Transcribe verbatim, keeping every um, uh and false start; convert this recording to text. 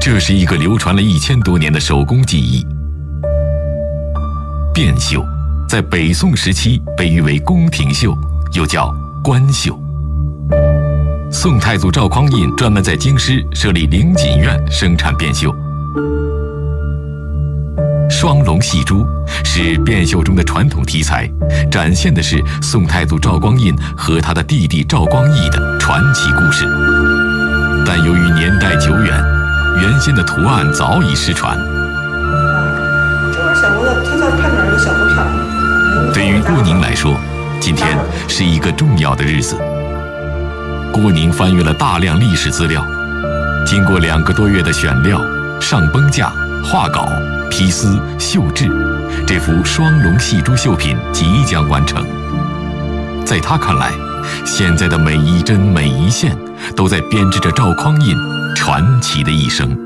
这是一个流传了一千多年的手工技艺。变绣在北宋时期被誉为宫廷绣，又叫官绣。宋太祖赵匡胤专门在京师设立灵锦院生产变绣。双龙戏珠是变绣中的传统题材，展现的是宋太祖赵光胤和他的弟弟赵光义的传奇故事。但由于年代久远，原先的图案早已失传。 这会儿小伙子他在看哪儿有小布片？ 对于郭宁来说，今天是一个重要的日子。郭宁翻阅了大量历史资料，经过两个多月的选料、上绷架、画稿、批丝、绣制，这幅双龙戏珠绣品即将完成。在他看来，现在的每一针每一线都在编织着赵匡胤传奇的一生。